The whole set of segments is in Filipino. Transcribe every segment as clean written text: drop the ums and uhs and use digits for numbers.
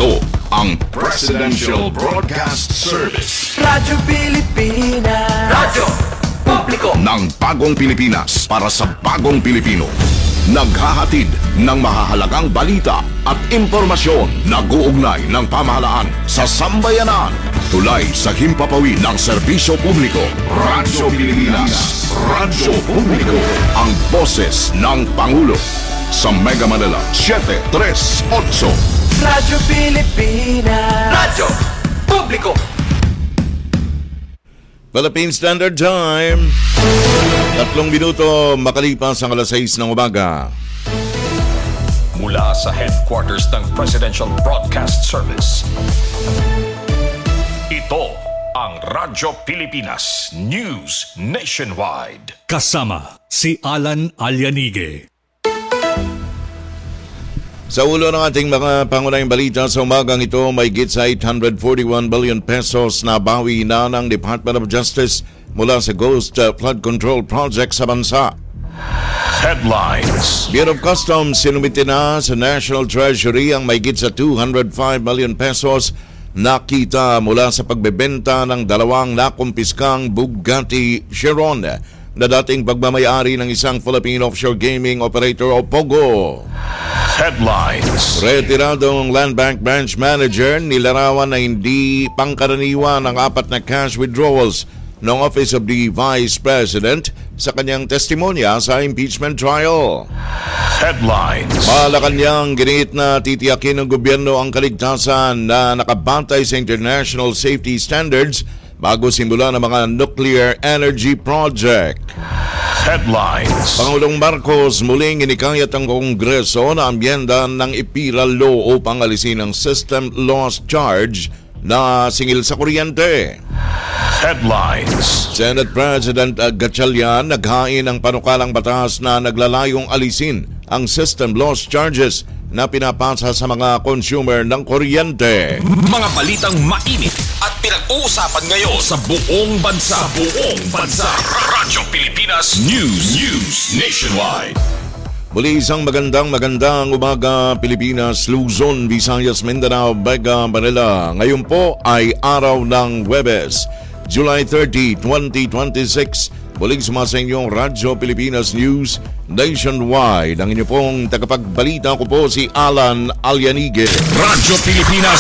Ito ang Presidential Broadcast Service. Radyo Pilipinas. Radyo Publiko ng bagong Pilipinas para sa bagong Pilipino. Naghahatid ng mahahalagang balita at impormasyon na guugnay ng pamahalaan sa sambayanan. Tulay sa himpapawid ng serbisyo publiko. Radyo Pilipinas. Radyo Publiko. Ang boses ng Pangulo. Sa Mega Manila 738. Radyo Pilipinas. Radyo Publiko. Philippine Standard Time. 3 minuto makalipas ang 6:00 ng umaga. Mula sa headquarters ng Presidential Broadcast Service. Ito ang Radyo Pilipinas News Nationwide. Kasama si Alan Alianige. Sa ulo ng ating mga pangunahing balita sa umagang ito, may higit sa 841 billion pesos na bawi na ng Department of Justice mula sa Ghost Flood Control Project sa bansa. Headlines. Bureau of Customs sinumite na sa National Treasury ang may higit sa 205 million pesos na kita mula sa pagbebenta ng dalawang nakumpiskang Bugatti Chiron na dating pagmamayari ng isang Philippine offshore gaming operator o POGO. Headlines. Retiradong Land Bank Branch Manager nilarawan na hindi pangkaraniwan ang 4 na cash withdrawals ng Office of the Vice President sa kanyang testimonya sa impeachment trial. Headlines. Malacanang giniit na titiyakin ng gobyerno ang kaligtasan na nakabantay sa international safety standards bago simula ng mga nuclear energy project. Headlines. Pangulong Marcos muling inikayat ang Kongreso na ambyenda ng IPIRA Law upang alisin ang system loss charge na singil sa kuryente. Headlines. Senate President Gatchalian naghain ng panukalang batas na naglalayong alisin ang system loss charges na pinapasa sa mga consumer ng kuryente. Mga balitang mainit at pinag-uusapan ngayon sa buong bansa. Radyo Pilipinas News Nationwide. Muli isang magandang umaga Pilipinas, Luzon, Visayas, Mindanao, Vega, Manila. Ngayon po ay araw ng Huwebes, July 30, 2026. Muling sumasa inyong Radyo Pilipinas News Nationwide. Ang inyo pong tagapagbalita ko po si Alan Alianige. Radyo Pilipinas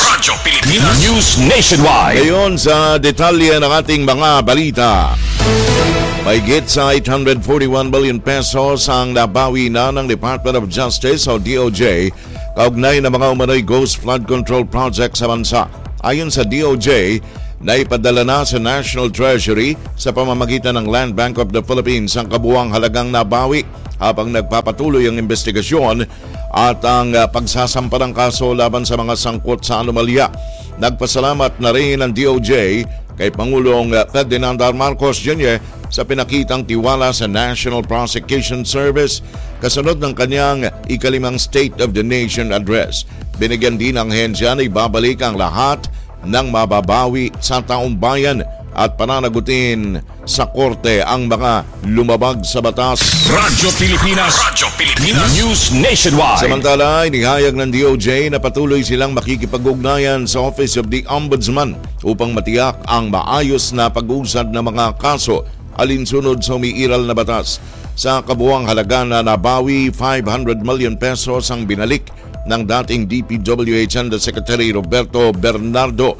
News Nationwide. Ngayon sa detalye ng ating mga balita. Mahigit sa 841 billion pesos ang nabawi na ng Department of Justice o DOJ kaugnay ng mga umano'y Ghost Flood Control Project sa bansa. Ayon sa DOJ, naipadala na sa National Treasury sa pamamagitan ng Land Bank of the Philippines ang kabuuang halagang nabawi habang nagpapatuloy ang investigasyon at ang pagsasampa ng kaso laban sa mga sangkot sa anomalya. Nagpasalamat na rin ang DOJ kay Pangulong Ferdinand R. Marcos Jr. sa pinakitang tiwala sa National Prosecution Service kasunod ng kanyang ikalimang State of the Nation Address. Binigyan din ang ahensya na ibabalik ang lahat ng mababawi sa taong bayan at pananagutin sa korte ang mga lumabag sa batas. Radyo Pilipinas News Nationwide. Samantala, inihayag ng DOJ na patuloy silang makikipag-ugnayan sa Office of the Ombudsman upang matiyak ang maayos na pag-usad ng mga kaso alinsunod sa umiiral na batas. Sa kabuuang halaga na nabawi, 500 million pesos ang binalik ng dating DPWH Undersecretary Roberto Bernardo,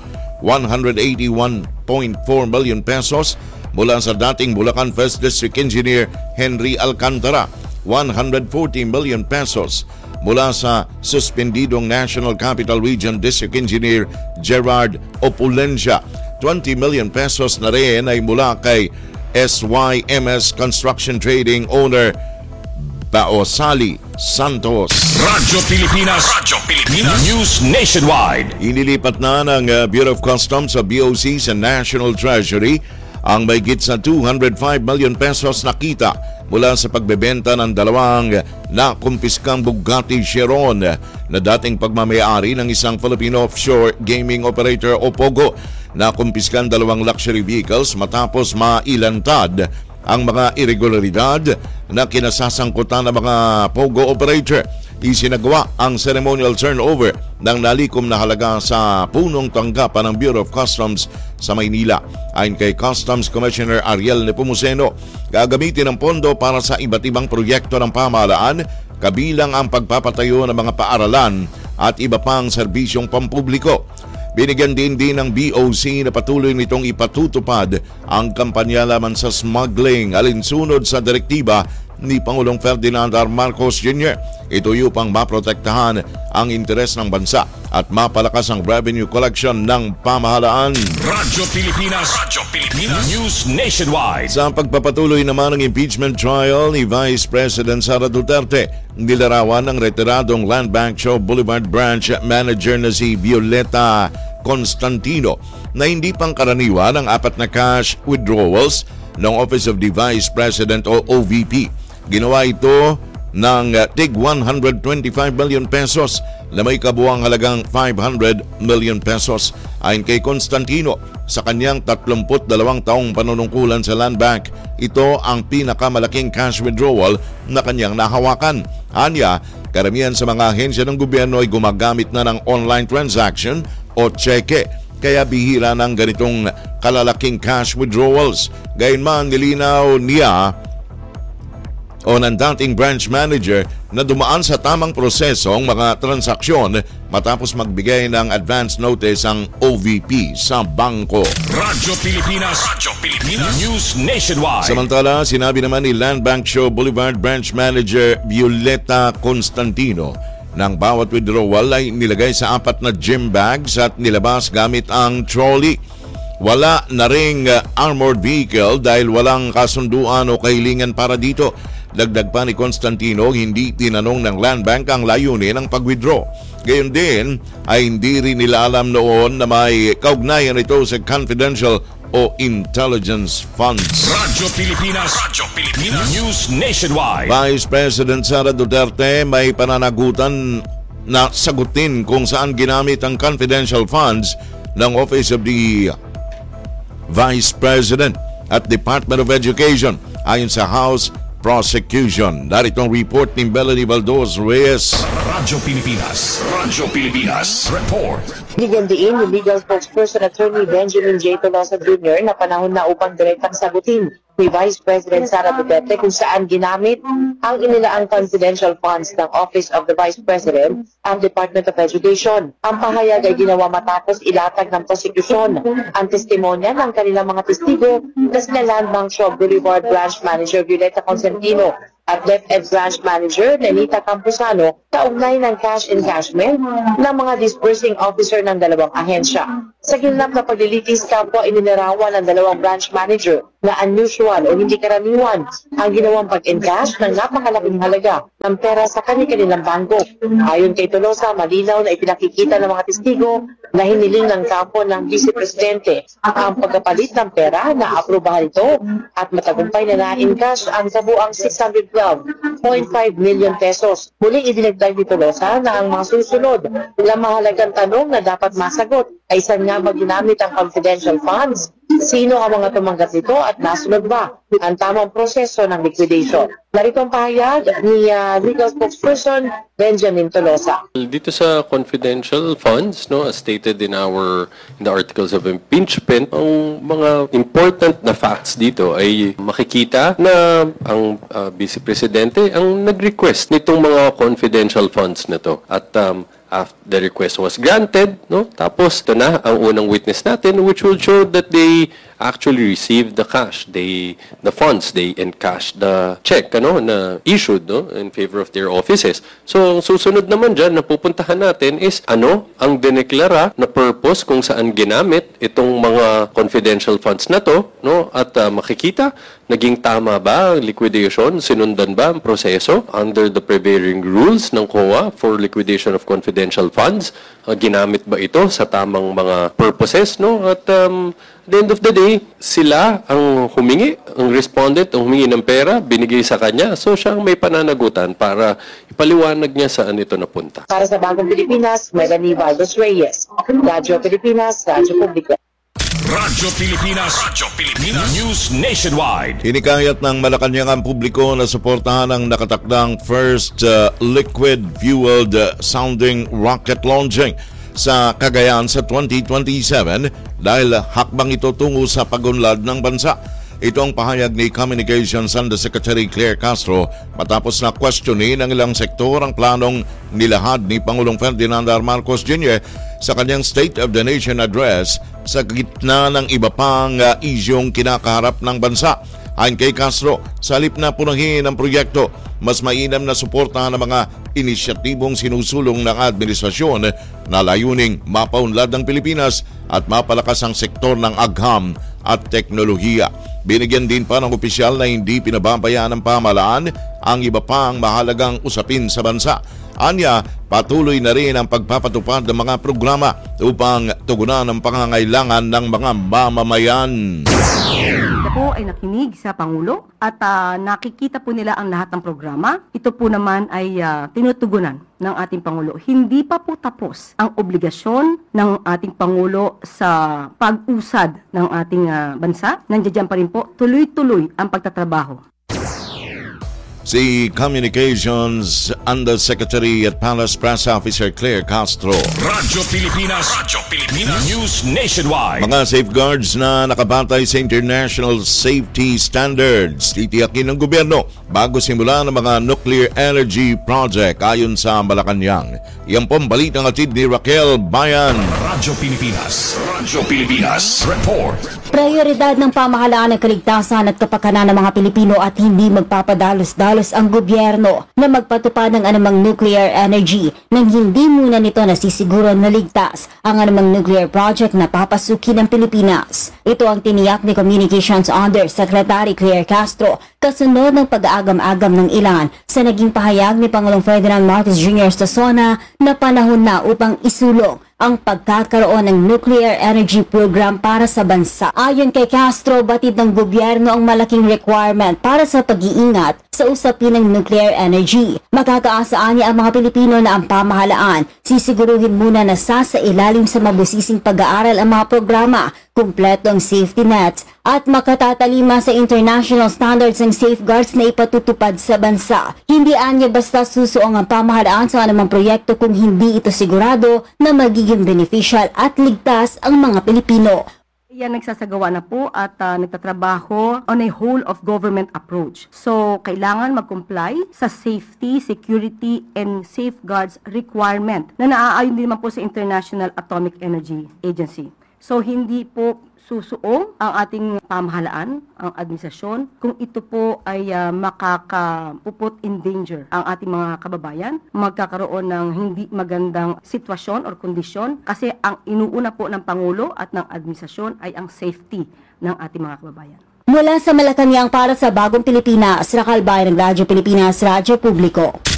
181.4 million pesos mula sa dating Bulacan First District Engineer Henry Alcantara, 140 million pesos mula sa suspendidong National Capital Region District Engineer Gerard Opulencia, 20 million pesos na rin ay mula kay SYMS Construction Trading Owner Baosali Santos. Radyo Pilipinas News Nationwide. Inilipat na ng Bureau of Customs sa BOC sa National Treasury ang mahigit sa 205 million pesos na kita mula sa pagbebenta ng dalawang nakumpiskang Bugatti Chiron na dating pagmamayari ng isang Filipino offshore gaming operator o POGO. Nakumpiskan dalawang luxury vehicles matapos mailantad ang mga irregularidad na kinasasangkutan ng mga POGO operator. isinagawa ang ceremonial turnover ng nalikom na halaga sa punong tanggapan ng Bureau of Customs sa Maynila. Ayon kay Customs Commissioner Ariel Nepomuceno, gagamitin ang pondo para sa iba't ibang proyekto ng pamahalaan, kabilang ang pagpapatayo ng mga paaralan at iba pang serbisyong pampubliko. Binigyan din ng BOC na patuloy nitong ipatutupad ang kampanya laban sa smuggling alinsunod sa direktiba ni Pangulong Ferdinand R. Marcos Jr. Ito upang maprotektahan ang interes ng bansa at mapalakas ang revenue collection ng pamahalaan. Radyo Pilipinas News Nationwide. Sa pagpapatuloy naman ng impeachment trial ni Vice President Sara Duterte, nilarawan ng retiradong Land Bank Show Boulevard Branch Manager na si Violeta Constantino na hindi pangkaraniwan ang 4 na cash withdrawals ng Office of the Vice President o OVP. Ginawa ito ng tig 125 million pesos na may kabuang halagang 500 million pesos. Ayon kay Constantino, sa kanyang 32 taong panunungkulan sa Land Bank, ito ang pinakamalaking cash withdrawal na kanyang nahawakan. Anya, karamihan sa mga ahensya ng gobyerno ay gumagamit na ng online transaction o cheque, kaya bihira ng ganitong kalalaking cash withdrawals. Gayunman, nilinaw niya o ng dating branch manager na dumaan sa tamang proseso ang mga transaksyon matapos magbigay ng advance notice ang OVP sa bangko. Radyo Pilipinas News Nationwide. Samantala, sinabi naman ni Land Bank Show Boulevard Branch Manager Violeta Constantino ng bawat withdrawal ay nilagay sa 4 na gym bags at nilabas gamit ang trolley. Wala na ring armored vehicle dahil walang kasunduan o kahilingan para dito. Dagdag pa ni Constantino, hindi tinanong ng Land Bank ang layunin ng pag-withdraw. Gayon din ay hindi rin nila alam noon na may kaugnayan ito sa confidential o intelligence funds. Radyo Pilipinas News Nationwide. Vice President Sara Duterte may pananagutan na sagutin kung saan ginamit ang confidential funds ng Office of the Vice President at Department of Education ayon sa House Prosecution. Narito ang report ni Melanie Baldos Reyes. Radyo Pilipinas Report. Bigyan diin ni Legal Spokesperson Attorney Benjamin J. Tolosa Jr. na panahon na upang direktang sagutin ni Vice President Sara Duterte kung saan ginamit ang inilaang confidential funds ng Office of the Vice President ang Department of Education. Ang pahayag ay ginawa matapos ilatag ng prosekusyon ang testimonya ng kanilang mga testigo na sina Land Bank Show Boulevard Branch Manager Violeta Constantino at DepEd Branch Manager Nenita Campuzano kaugnay ng cash encashment ng mga disbursing officer ng dalawang ahensya. Sa ginap na paglilitis kapwa ininarawan ng dalawang branch manager na unusual o hindi karaniwan ang ginawang pag-encash ng napakalaking halaga ng pera sa kanilang bangko. Ayon kay Tolosa, malinaw na ipinakikita ng mga testigo na hiniling ng kampo ng Vice Presidente ang pagkapalit ng pera na aprubahan ito at matagumpay na na-encash ang kabuang 612.5 million pesos. Muling idinagdag ni Tolosa na ang mga susunod na mahalagang tanong na dapat masagot ay saan nga ba ginamit ang confidential funds? Sino ang mga tumanggap nito at nasunod ba ang tamang proseso ng liquidation? Narito ang pahayag ni Legal Spokesperson Benjamin Tolosa. Dito sa confidential funds, no, as stated in the articles of impeachment, ang mga important na facts dito ay makikita na ang Vice Presidente ang nag-request nitong mga confidential funds na to. At the request was granted, no? Tapos ito na ang unang witness natin, which will show that they actually received the cash, the funds, they encashed the check, na issued, no, in favor of their offices. So, ang susunod naman dyan na pupuntahan natin is ang dineklara na purpose kung saan ginamit itong mga confidential funds na to, no? At makikita, naging tama ba ang liquidation? Sinundan ba ang proseso under the prevailing rules ng COA for liquidation of confidential funds? Ginamit ba ito sa tamang mga purposes, no? At at the end of the day, sila ang humingi, ang respondent ang humingi ng pera, binigay sa kanya. So siya ang may pananagutan para ipaliwanag niya saan ito napunta. Para sa Bagong Pilipinas, Melanie Baldos Reyes, Radyo Pilipinas, Radyo Publiko. Radyo Pilipinas. News Nationwide. Hinikayat ng Malacanang ang publiko na suportahan ang nakatakdang first liquid-fueled sounding rocket launching sa Cagayan sa 2027 dahil hakbang ito tungo sa pagunlad ng bansa. Ito ang pahayag ni Communications Undersecretary Claire Castro matapos na questionin ng ilang sektor ang planong nilahad ni Pangulong Ferdinand R. Marcos Jr. sa kanyang State of the Nation address sa gitna ng iba pang isyong kinakaharap ng bansa. Ayon kay Castro, sa halip na punahin ang proyekto, mas mainam na suportahan ang mga inisyatibong sinusulong ng administrasyon na layuning mapaunlad ng Pilipinas at mapalakas ang sektor ng agham at teknolohiya. Binigyan din pa ng opisyal na hindi pinababayaan ng pamahalaan ang iba pang mahalagang usapin sa bansa. Anya, patuloy na rin ang pagpapatupad ng mga programa upang tugunan ang pangangailangan ng mga mamamayan. Ito po ay nakinig sa Pangulo at nakikita po nila ang lahat ng programa. Ito po naman ay tinutugunan ng ating Pangulo. Hindi pa po tapos ang obligasyon ng ating Pangulo sa pag-usad ng ating bansa. Nandiyan pa rin po, tuloy-tuloy ang pagtatrabaho. Si Communications Undersecretary at Palace Press Officer Claire Castro. Radyo Pilipinas. News Nationwide. Mga safeguards na nakabatay sa international safety standards titiyakin ng gobyerno bago simulan ang mga nuclear energy project ayon sa Malacanang. Yan po ang balitang atid ni Raquel Bayan. Radyo Pilipinas. Report. Prioridad ng pamahalaan ang kaligtasan at kapakanan ng mga Pilipino at hindi magpapadalos-dalos ang gobyerno na magpatupad ng anumang nuclear energy nang hindi muna nito nasisiguro na ligtas ang anumang nuclear project na papasukin ng Pilipinas. Ito ang tiniyak ni Communications Undersecretary Claire Castro kasunod ng pag-aagam-agam ng ilan sa naging pahayag ni Pangulong Ferdinand Marcos Jr. sa SONA na panahon na upang isulong ang pagkakaroon ng nuclear energy program para sa bansa. Ayon kay Castro, batid ng gobyerno ang malaking requirement para sa pag-iingat sa usapin ng nuclear energy. Makakaasaan niya ang mga Pilipino na ang pamahalaan sisiguruhin muna na sasailalim sa mabusising pag-aaral ang mga programa, kumpleto ang safety nets at makatatalima sa international standards ng safeguards na ipatutupad sa bansa. Hindi anya basta susuong ang pamahalaan sa anumang proyekto kung hindi ito sigurado na magiging beneficial at ligtas ang mga Pilipino. Yan nagsasagawa na po at nagtatrabaho on a whole of government approach. So, kailangan mag-comply sa safety, security, and safeguards requirement na naaayon din naman po sa International Atomic Energy Agency. So, hindi po susuong ang ating pamahalaan, ang administrasyon, kung ito po ay makakapuput in danger ang ating mga kababayan, magkakaroon ng hindi magandang sitwasyon or kondisyon kasi ang inuuna po ng Pangulo at ng administrasyon ay ang safety ng ating mga kababayan. Mula sa Malacanang para sa Bagong Pilipinas, Raquel Bayan ng Radyo Pilipinas, Radyo Publiko.